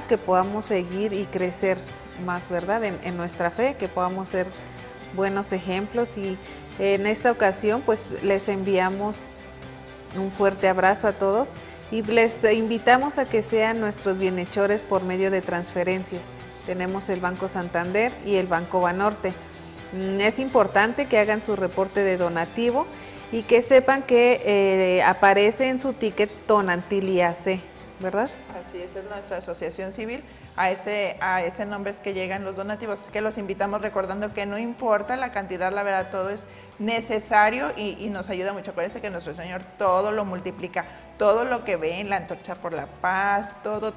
que podamos seguir y crecer más, ¿verdad? En nuestra fe, que podamos ser buenos ejemplos. Y en esta ocasión pues les enviamos un fuerte abrazo a todos y les invitamos a que sean nuestros bienhechores por medio de transferencias. Tenemos el Banco Santander y el Banco Banorte. Es importante que hagan su reporte de donativo y que sepan que aparece en su ticket Tonantzin AC, ¿verdad? Así es nuestra asociación civil. A ese nombre es que llegan los donativos. Es que los invitamos recordando que no importa la cantidad, la verdad, todo es necesario y nos ayuda mucho. Acuérdense que nuestro Señor todo lo multiplica. Todo lo que ven, la Antorcha por la Paz,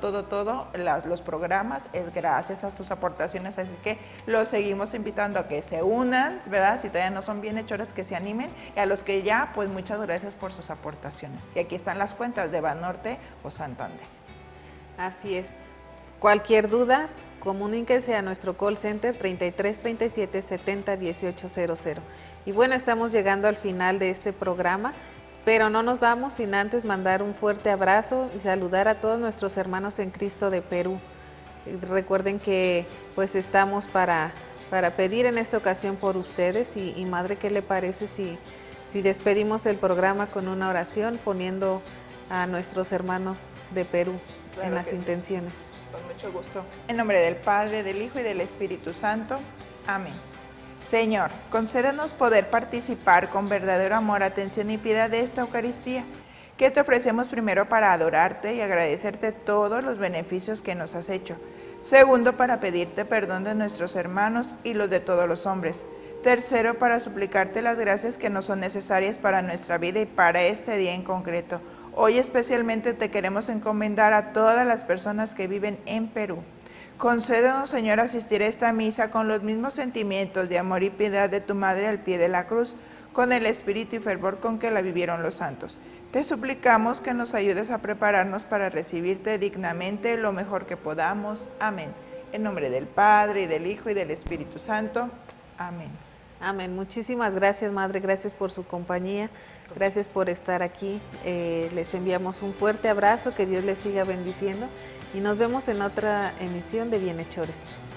los programas, es gracias a sus aportaciones. Así que los seguimos invitando a que se unan, ¿verdad? Si todavía no son bienhechores, que se animen. Y a los que ya, pues muchas gracias por sus aportaciones. Y aquí están las cuentas de Banorte o Santander. Así es. Cualquier duda, comuníquese a nuestro call center 33 37 70 18 00. Y bueno, estamos llegando al final de este programa, pero no nos vamos sin antes mandar un fuerte abrazo y saludar a todos nuestros hermanos en Cristo de Perú. Recuerden que pues estamos para pedir en esta ocasión por ustedes y Madre, ¿qué le parece si despedimos el programa con una oración poniendo a nuestros hermanos de Perú en las intenciones? Con mucho gusto. En nombre del Padre, del Hijo y del Espíritu Santo. Amén. Señor, concédenos poder participar con verdadero amor, atención y piedad de esta Eucaristía, que te ofrecemos primero para adorarte y agradecerte todos los beneficios que nos has hecho. Segundo, para pedirte perdón de nuestros hermanos y los de todos los hombres. Tercero, para suplicarte las gracias que nos son necesarias para nuestra vida y para este día en concreto. Hoy especialmente te queremos encomendar a todas las personas que viven en Perú. Concédenos, Señor, asistir a esta misa con los mismos sentimientos de amor y piedad de tu Madre al pie de la cruz, con el espíritu y fervor con que la vivieron los santos. Te suplicamos que nos ayudes a prepararnos para recibirte dignamente lo mejor que podamos. Amén. En nombre del Padre, y del Hijo, y del Espíritu Santo. Amén. Amén. Muchísimas gracias, Madre. Gracias por su compañía. Gracias por estar aquí. Les enviamos un fuerte abrazo. Que Dios les siga bendiciendo. Y nos vemos en otra emisión de Bienhechores.